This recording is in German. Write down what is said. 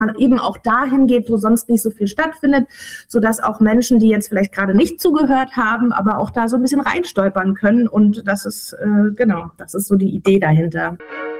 man eben auch dahin geht, wo sonst nicht so viel stattfindet, sodass auch Menschen, die jetzt vielleicht gerade nicht zugehört haben, aber auch da so ein bisschen reinstolpern können. Und das ist, das ist so die Idee dahinter.